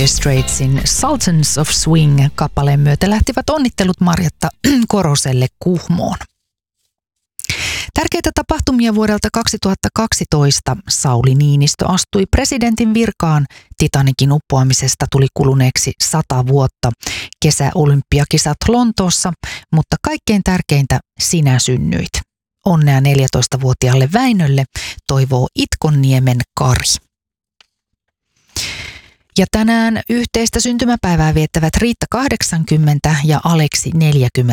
Dire Straitsin Sultans of Swing-kappaleen myötä lähtivät onnittelut Marjatta Koroselle Kuhmoon. Tärkeitä tapahtumia vuodelta 2012. Sauli Niinistö astui presidentin virkaan. Titanicin uppoamisesta tuli kuluneeksi 100 vuotta. Kesäolympiakisat Lontoossa, mutta kaikkein tärkeintä, sinä synnyit. Onnea 14-vuotiaalle Väinölle, toivoo Itkonniemen Kari. Ja tänään yhteistä syntymäpäivää viettävät Riitta 80 ja Aleksi 40.